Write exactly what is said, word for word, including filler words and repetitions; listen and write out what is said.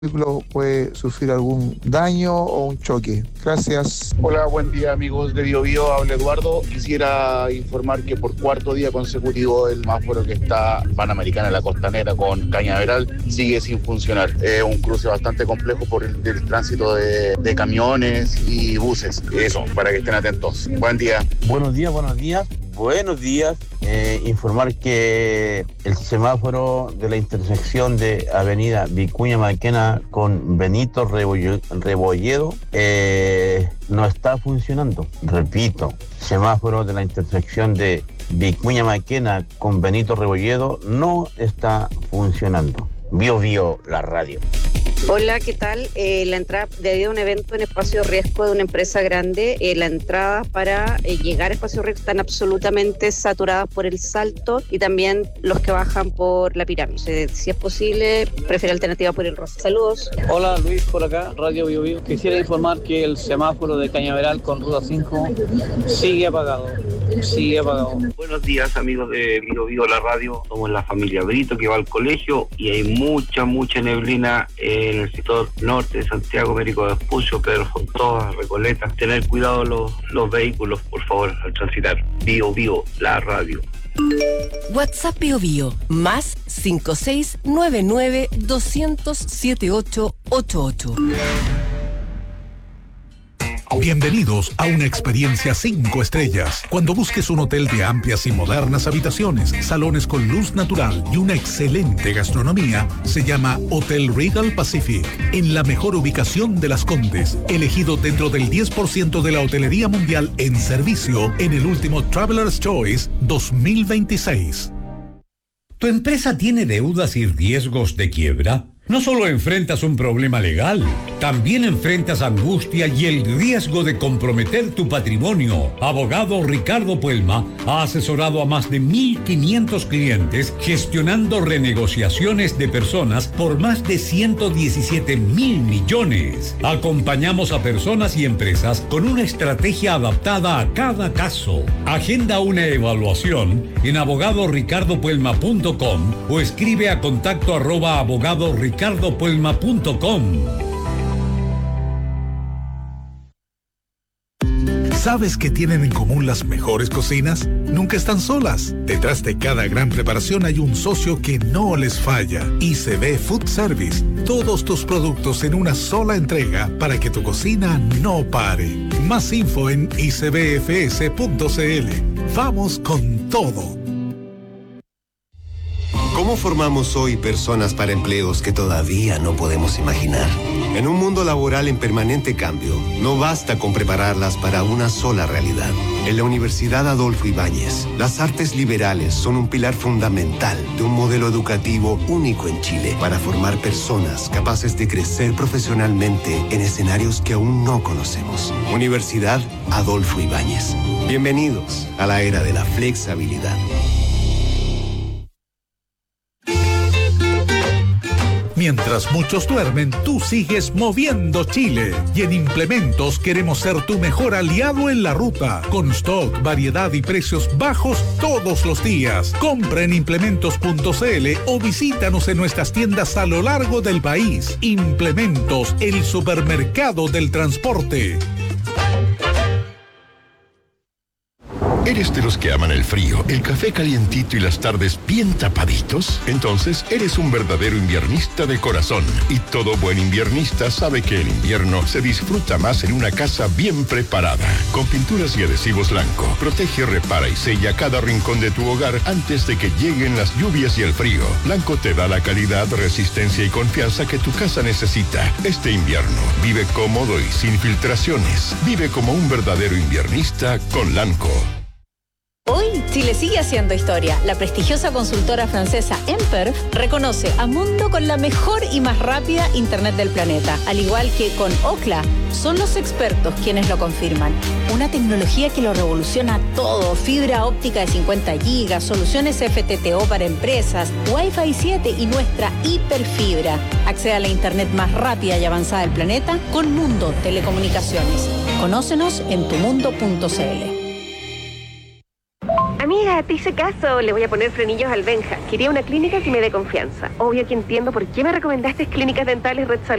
vehículo puede sufrir algún daño o un choque. Gracias. Hola, buen día amigos de Bio Bio, habla Eduardo. Quisiera informar que por cuarto día consecutivo el semáforo que está Panamericana, la Costanera con Cañaveral, sigue sin funcionar. Es un cruce bastante complejo por el, el tránsito de, de camiones y buses. Eso, para que estén atentos. Buen día. Buenos días, buenos días. Buenos días. Eh, informar que el semáforo de la intersección de Avenida Vicuña Maquena con Benito Rebolledo eh, no está funcionando. Repito, semáforo de la intersección de Vicuña Maquena con Benito Rebolledo no está funcionando. Bio Bio, la radio. Hola, ¿qué tal? Eh, la entrada, debido a un evento en Espacio Riesgo de una empresa grande, eh, la entrada para eh, llegar a Espacio Riesgo están absolutamente saturadas por el Salto y también los que bajan por la Pirámide. Eh, si es posible, prefiero alternativa por el Rosa. Saludos. Hola, Luis, por acá, Radio Bio Bio. Quisiera informar que el semáforo de Cañaveral con Ruta cinco sigue apagado. Sigue apagado. Buenos días, amigos de Bio Bio, la radio. Somos la familia Brito que va al colegio y hay mucha, mucha neblina en el sector norte de Santiago, Américo de Vespucio, Pedro Fontova, Recoleta. Tener cuidado los, los vehículos, por favor, al transitar. Bio Bio, la radio. WhatsApp Bio Bio, más cinco seis nueve nueve dos cero cero siete ocho ocho ocho. Bienvenidos a una experiencia cinco estrellas. Cuando busques un hotel de amplias y modernas habitaciones, salones con luz natural y una excelente gastronomía, se llama Hotel Regal Pacific, en la mejor ubicación de Las Condes, elegido dentro del diez por ciento de la hotelería mundial en servicio en el último Traveler's Choice dos mil veintiséis. ¿Tu empresa tiene deudas y riesgos de quiebra? No solo enfrentas un problema legal, también enfrentas angustia y el riesgo de comprometer tu patrimonio. Abogado Ricardo Puelma ha asesorado a más de mil quinientos clientes gestionando renegociaciones de personas por más de ciento diecisiete mil millones. Acompañamos a personas y empresas con una estrategia adaptada a cada caso. Agenda una evaluación en abogado ricardo puelma punto com o escribe a contacto arroba abogado ricardo puelma punto com. ¿Sabes qué tienen en común las mejores cocinas? Nunca están solas. Detrás de cada gran preparación hay un socio que no les falla. I C B Food Service. Todos tus productos en una sola entrega para que tu cocina no pare. Más info en i c b f s punto c l. Vamos con todo. ¿Cómo formamos hoy personas para empleos que todavía no podemos imaginar? En un mundo laboral en permanente cambio, no basta con prepararlas para una sola realidad. En la Universidad Adolfo Ibáñez, las artes liberales son un pilar fundamental de un modelo educativo único en Chile para formar personas capaces de crecer profesionalmente en escenarios que aún no conocemos. Universidad Adolfo Ibáñez. Bienvenidos a la era de la flexibilidad. Mientras muchos duermen, tú sigues moviendo Chile. Y en Implementos queremos ser tu mejor aliado en la ruta. Con stock, variedad y precios bajos todos los días. Compra en implementos punto c l o visítanos en nuestras tiendas a lo largo del país. Implementos, el supermercado del transporte. ¿Eres de los que aman el frío, el café calientito y las tardes bien tapaditos? Entonces, eres un verdadero inviernista de corazón. Y todo buen inviernista sabe que el invierno se disfruta más en una casa bien preparada. Con pinturas y adhesivos Blanco, protege, repara y sella cada rincón de tu hogar antes de que lleguen las lluvias y el frío. Blanco te da la calidad, resistencia y confianza que tu casa necesita. Este invierno, vive cómodo y sin filtraciones. Vive como un verdadero inviernista con Blanco. Hoy, Chile sigue haciendo historia. La prestigiosa consultora francesa Emperf reconoce a Mundo con la mejor y más rápida Internet del planeta. Al igual que con Ookla, son los expertos quienes lo confirman. Una tecnología que lo revoluciona todo. Fibra óptica de cincuenta gigas, soluciones F T T O para empresas, Wi-Fi siete y nuestra hiperfibra. Accede a la Internet más rápida y avanzada del planeta con Mundo Telecomunicaciones. Conócenos en tu mundo punto c l. Amiga, Ya, te hice caso. Le voy a poner frenillos al Benja. Quería una clínica que me dé confianza. Obvio que entiendo por qué me recomendaste Clínicas Dentales Red Sol.